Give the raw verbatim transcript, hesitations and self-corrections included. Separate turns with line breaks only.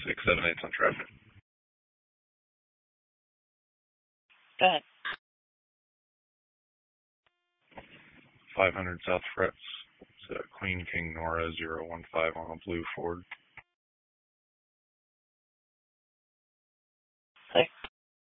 six seven eight on traffic.
Go ahead.
five hundred South Frets. It's uh, Queen King Nora zero one five on a blue Ford.